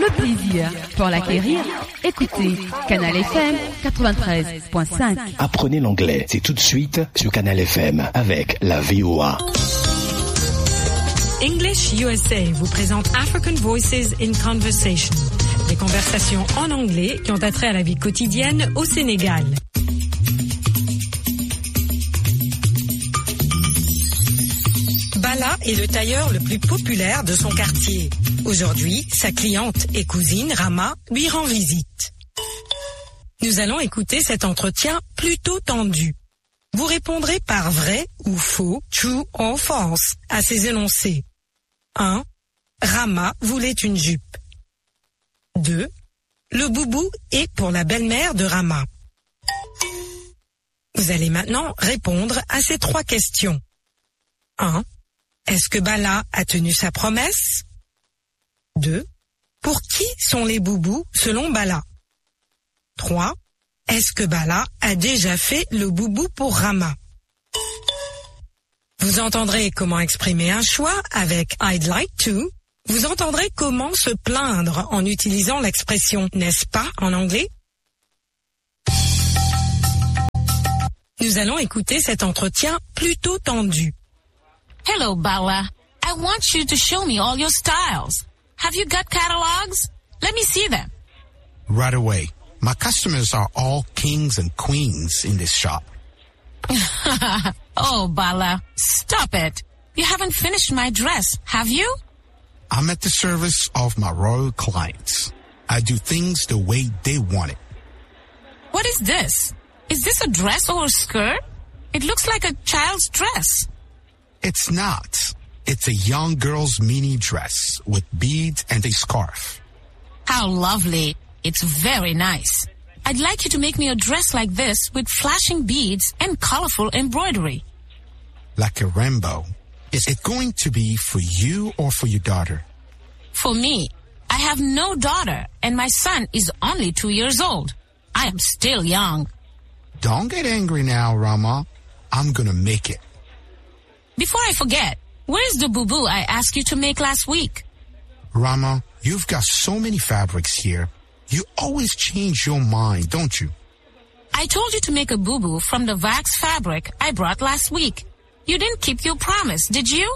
le plaisir pour l'acquérir, écoutez Canal FM 93.5. Apprenez l'anglais, c'est tout de suite sur Canal FM avec la VOA. English USA vous présente African Voices in Conversation, des conversations en anglais qui ont attrait à la vie quotidienne au Sénégal. Bala est le tailleur le plus populaire de son quartier. Aujourd'hui, sa cliente et cousine, Rama, lui rend visite. Nous allons écouter cet entretien plutôt tendu. Vous répondrez par vrai ou faux, true or false, à ces énoncés. 1. Rama voulait une jupe. 2. Le boubou est pour la belle-mère de Rama. Vous allez maintenant répondre à ces 3 questions. 1. Est-ce que Bala a tenu sa promesse? 2. Pour qui sont les boubous selon Bala? 3. Est-ce que Bala a déjà fait le boubou pour Rama? Vous entendrez comment exprimer un choix avec I'd like to. Vous entendrez comment se plaindre en utilisant l'expression n'est-ce pas en anglais. Nous allons écouter cet entretien plutôt tendu. Hello, Bala. I want you to show me all your styles. Have you got catalogs? Let me see them. Right away. My customers are all kings and queens in this shop. Oh, Bala, stop it. You haven't finished my dress, have you? I'm at the service of my royal clients. I do things the way they want it. What is this? Is this a dress or a skirt? It looks like a child's dress. It's not. It's a young girl's mini dress with beads and a scarf. How lovely. It's very nice. I'd like you to make me a dress like this with flashing beads and colorful embroidery. Like a rainbow. Is it going to be for you or for your daughter? For me. I have no daughter and my son is only 2 years old. I am still young. Don't get angry now, Rama. I'm gonna make it. Before I forget, where's the boubou I asked you to make last week? Rama, you've got so many fabrics here. You always change your mind, don't you? I told you to make a boubou from the wax fabric I brought last week. You didn't keep your promise, did you?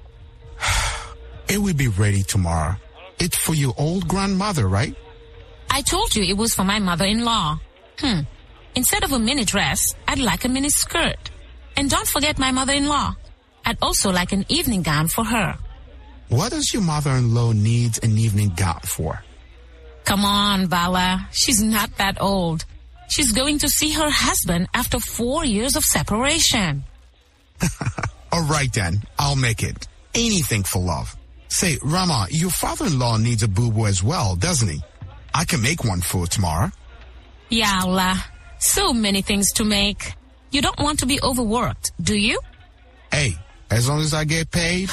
It will be ready tomorrow. It's for your old grandmother, right? I told you it was for my mother-in-law. Instead of a mini dress, I'd like a mini skirt. And don't forget my mother-in-law. I'd also like an evening gown for her. What does your mother-in-law need an evening gown for? Come on, Bala. She's not that old. She's going to see her husband after 4 years of separation. All right then, I'll make it. Anything for love. Say, Rama, your father-in-law needs a boo-boo as well, doesn't he? I can make one for tomorrow. Ya Allah. So many things to make. You don't want to be overworked, do you? Hey, as long as I get paid.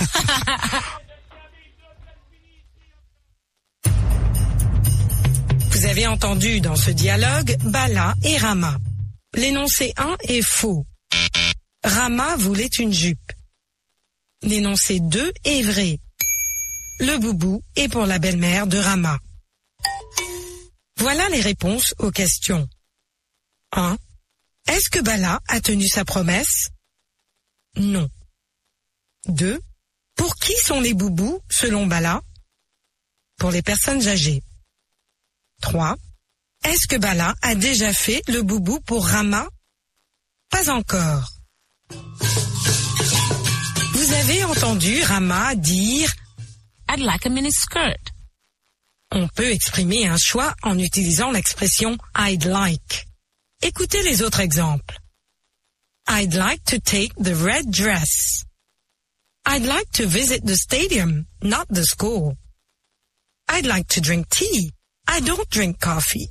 Vous avez entendu dans ce dialogue Bala et Rama. L'énoncé 1 est faux. Rama voulait une jupe. L'énoncé 2 est vrai. Le boubou est pour la belle-mère de Rama. Voilà les réponses aux questions. 1. Est-ce que Bala a tenu sa promesse? Non. 2. Pour qui sont les boubous selon Bala? Pour les personnes âgées. 3. Est-ce que Bala a déjà fait le boubou pour Rama? Pas encore. Vous avez entendu Rama dire I'd like a mini skirt. On peut exprimer un choix en utilisant l'expression I'd like. Écoutez les autres exemples. I'd like to take the red dress. I'd like to visit the stadium, not the school. I'd like to drink tea. I don't drink coffee.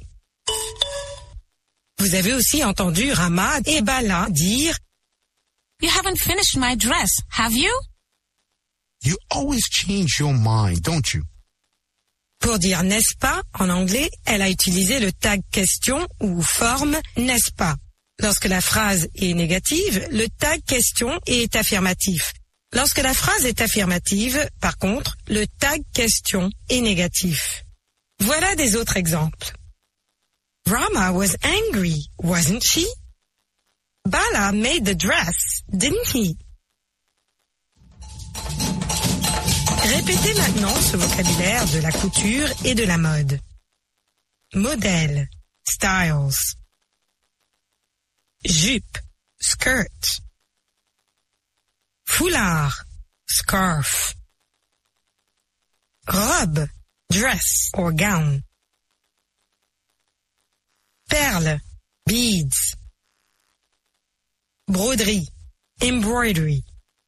Vous avez aussi entendu Rama et Bala dire You haven't finished my dress, have you? You always change your mind, don't you? Pour dire n'est-ce pas, en anglais, elle a utilisé le tag question ou forme n'est-ce pas. Lorsque la phrase est négative, le tag question est affirmatif. Lorsque la phrase est affirmative, par contre, le tag question est négatif. Voilà des autres exemples. Rama was angry, wasn't she? Bala made the dress, didn't he? Répétez maintenant ce vocabulaire de la couture et de la mode. Modèle, styles. Jupe, skirt. Foulard, scarf. Robe, dress or gown. Perle, beads. Broderie, embroidery.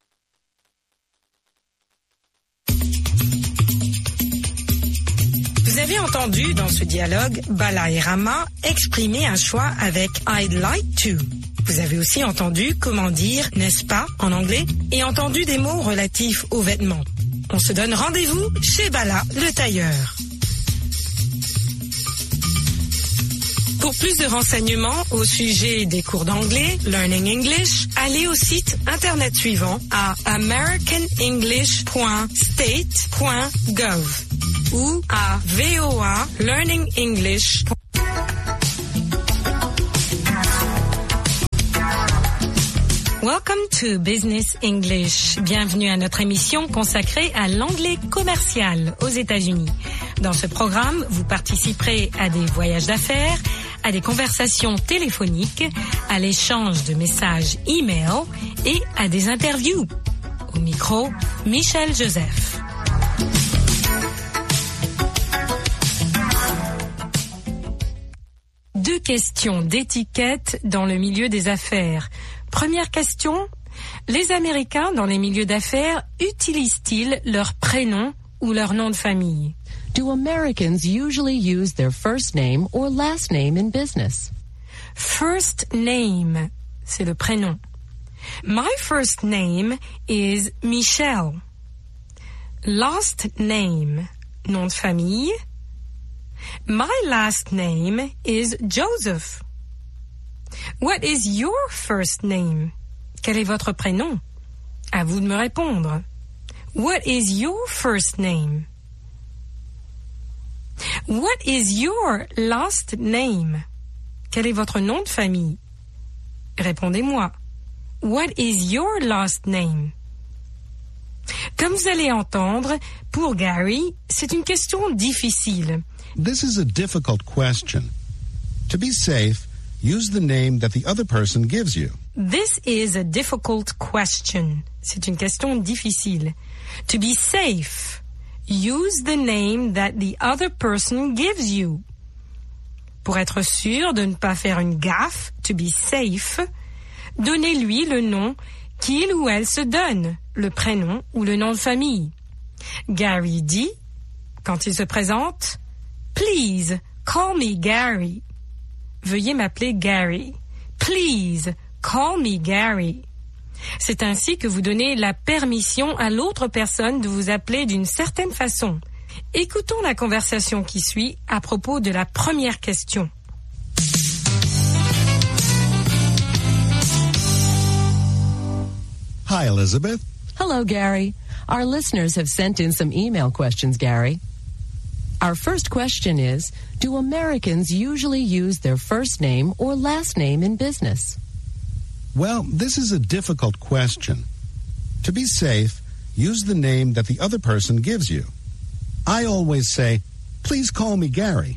Vous avez entendu dans ce dialogue Bala et Rama exprimer un choix avec I'd like to. Vous avez aussi entendu comment dire n'est-ce pas en anglais et entendu des mots relatifs aux vêtements. On se donne rendez-vous chez Bala le tailleur. Pour plus de renseignements au sujet des cours d'anglais, Learning English, allez au site internet suivant à americanenglish.state.gov ou à VOA Learning English. Welcome to Business English. Bienvenue à notre émission consacrée à l'anglais commercial aux États-Unis. Dans ce programme, vous participerez à des voyages d'affaires, à des conversations téléphoniques, à l'échange de messages e-mail et à des interviews. Au micro, Michel Joseph. Deux questions d'étiquette dans le milieu des affaires. Première question, les Américains dans les milieux d'affaires utilisent-ils leur prénom ou leur nom de famille? Do Americans usually use their first name or last name in business? First name, c'est le prénom. My first name is Michelle. Last name, nom de famille. My last name is Joseph. What is your first name? Quel est votre prénom? À vous de me répondre. What is your first name? What is your last name? Quel est votre nom de famille? Répondez-moi. What is your last name? Comme vous allez entendre, pour Gary, c'est une question difficile. This is a difficult question. To be safe, use the name that the other person gives you. This is a difficult question. C'est une question difficile. To be safe, use the name that the other person gives you. Pour être sûr de ne pas faire une gaffe, to be safe, donnez-lui le nom qu'il ou elle se donne, le prénom ou le nom de famille. Gary dit, quand il se présente, « Please, call me Gary ». Veuillez m'appeler Gary. Please, call me Gary. C'est ainsi que vous donnez la permission à l'autre personne de vous appeler d'une certaine façon. Écoutons la conversation qui suit à propos de la première question. Hi, Elizabeth. Hello, Gary. Our listeners have sent in some email questions, Gary. Our first question is, do Americans usually use their first name or last name in business? Well, this is a difficult question. To be safe, use the name that the other person gives you. I always say, please call me Gary.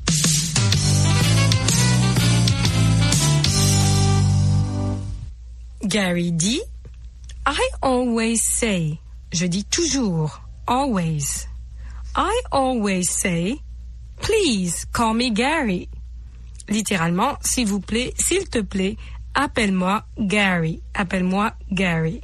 Gary dit, I always say, je dis toujours, always. I always say, please call me Gary. Littéralement, s'il vous plaît, s'il te plaît, appelle-moi Gary. Appelle-moi Gary.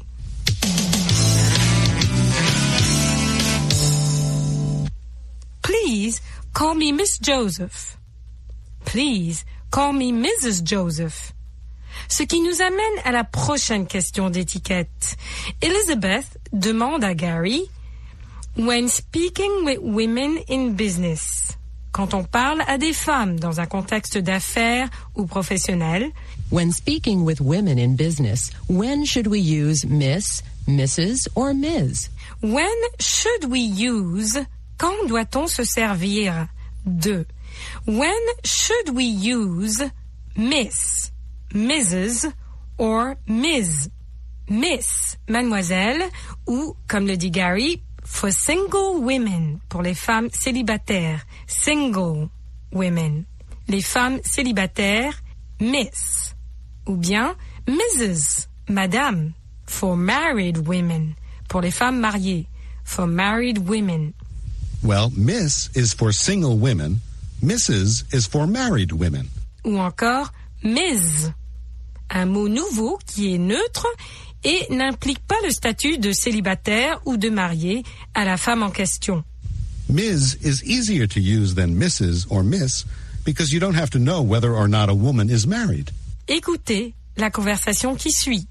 Please call me Miss Joseph. Please call me Mrs. Joseph. Ce qui nous amène à la prochaine question d'étiquette. Elizabeth demande à Gary, when speaking with women in business, quand on parle à des femmes dans un contexte d'affaires ou professionnel, when speaking with women in business, when should we use Miss, Mrs. or Ms? When should we use, quand doit-on se servir de. When should we use Miss, Mrs. or Ms? Miss, mademoiselle, ou, comme le dit Gary, for single women, pour les femmes célibataires, single women. Les femmes célibataires, Miss. Ou bien Mrs., madame, for married women, pour les femmes mariées, for married women. Well, Miss is for single women. Mrs. is for married women. Ou encore Ms., un mot nouveau qui est neutre et n'implique pas le statut de célibataire ou de marié à la femme en question. Ms. is easier to use than Mrs. or Miss because you don't have to know whether or not a woman is married. Écoutez la conversation qui suit.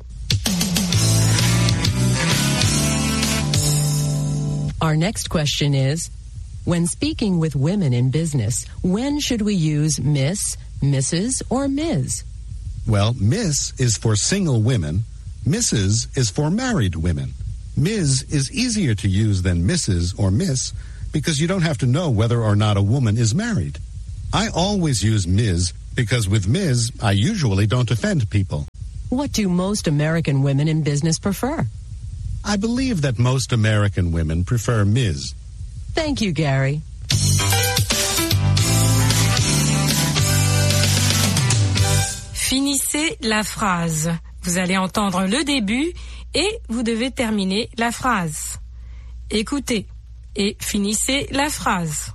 Our next question is, when speaking with women in business, when should we use Miss, Mrs., or Ms? Well, Miss is for single women. Mrs. is for married women. Ms. is easier to use than Mrs. or Miss because you don't have to know whether or not a woman is married. I always use Ms. because with Ms. I usually don't offend people. What do most American women in business prefer? I believe that most American women prefer Ms. Thank you, Gary. Finissez la phrase. Vous allez entendre le début et vous devez terminer la phrase. Écoutez et finissez la phrase.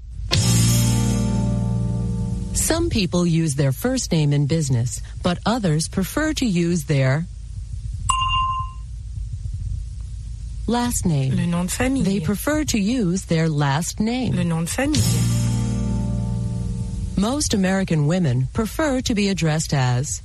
Some people use their first name in business, but others prefer to use their last name. Le nom de famille. They prefer to use their last name. Le nom de famille. Most American women prefer to be addressed as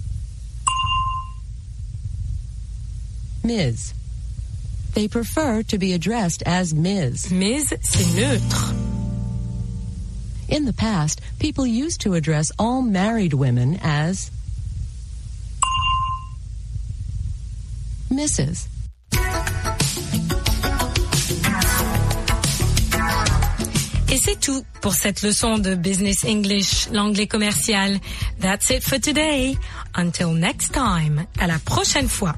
Ms. They prefer to be addressed as Ms. Ms, c'est neutre. In the past, people used to address all married women as Mrs. Et c'est tout pour cette leçon de Business English, l'anglais commercial. That's it for today. Until next time. À la prochaine fois.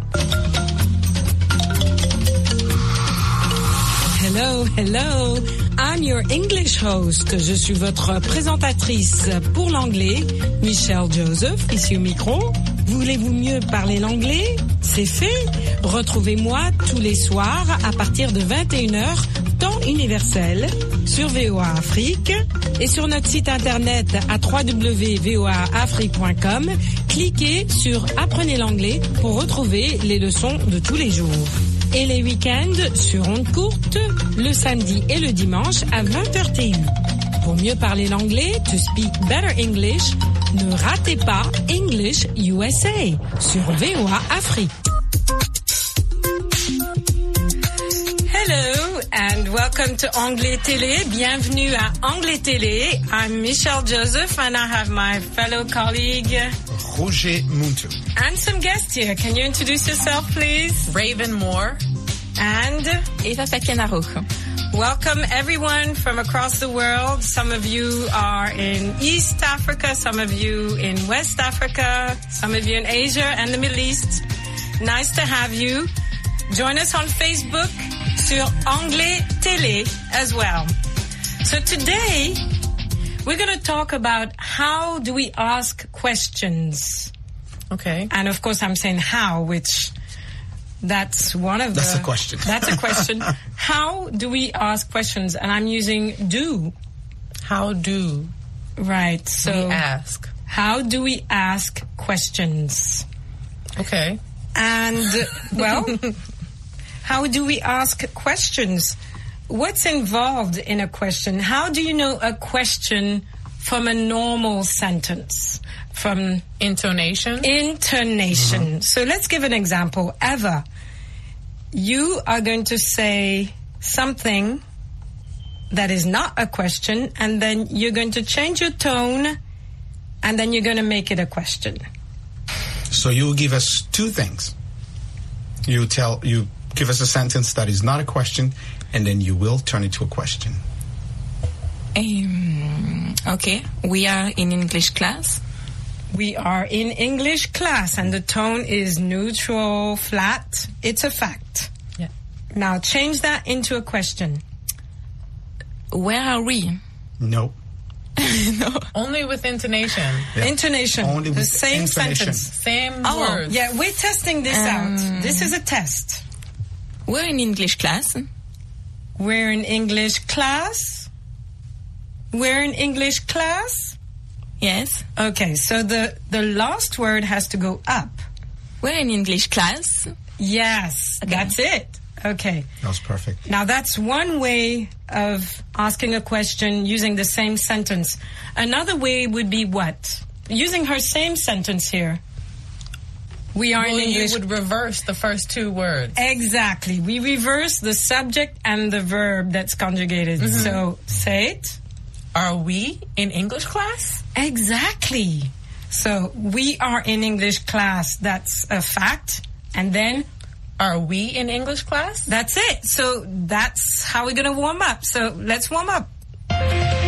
Hello, hello. I'm your English host. Je suis votre présentatrice pour l'anglais, Michelle Joseph, ici au micro. Voulez-vous mieux parler l'anglais? C'est fait. Retrouvez-moi tous les soirs à partir de 21h, temps universel, sur VOA Afrique et sur notre site internet à www.voaafrique.com. Cliquez sur Apprenez l'anglais pour retrouver les leçons de tous les jours. Et les week-ends sur ondes courtes, le samedi et le dimanche à 20h TU. Pour mieux parler l'anglais, to speak better English, ne ratez pas English USA sur VOA Afrique. Hello and welcome to Anglais Télé. Bienvenue à Anglais Télé. I'm Michelle Joseph and I have my fellow colleague Roger Muntu. and some guests here. Can you introduce yourself, please? Raven Moore. And Eva Fakianaru. welcome everyone from across the world. Some of you are in East Africa, some of you in West Africa, some of you in Asia and the Middle East. Nice to have you. Join us on Facebook sur Anglais Télé as well. So today we're going to talk about how do we ask questions. Okay. And of course I'm saying how, which that's one of That's a question. That's a question. How do we ask questions? And I'm using do. How do Right. So we ask? how do we ask questions? Okay. And well, how do we ask questions? What's involved in a question? How do you know a question from a normal sentence? From Intonation. intonation. So let's give an example. Eva, you are going to say something that is not a question, and then you're going to change your tone, and then you're going to make it a question. So you give us two things. You give us a sentence that is not a question, and then you will turn it to a question. Okay, we are in English class. We are in English class, and the tone is neutral, flat. It's a fact. Yeah. Now change that into a question. Where are we? Nope. No. Only with intonation. Yeah. Intonation. Only the with same intonation. sentence. Same Oh, words. Yeah, we're testing this out. This is a test. We're in English class. We're in English class. We're in English class. Yes. Okay, so the last word has to go up. We're in English class. Yes, Okay. that's it. Okay. That was perfect. Now that's one way of asking a question using the same sentence. Another way would be what? Using her same sentence here. We are Well, in English. you would reverse the first two words. Exactly. We reverse the subject and the verb that's conjugated. So say it. Are we in English class? Exactly. So we are in English class. That's a fact. And then Are we in English class? that's it. So that's how we're going to warm up. So let's warm up.